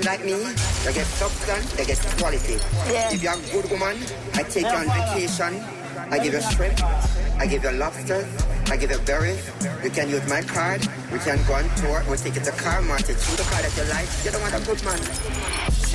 like me, they get substance, they get quality. Yeah. If you're a good woman, I take you on vacation. I give you shrimp, I give you lobsters, I give you berries. You can use my card, we can go on tour, we'll take you to car market, choose the car that you like. You don't want a good man.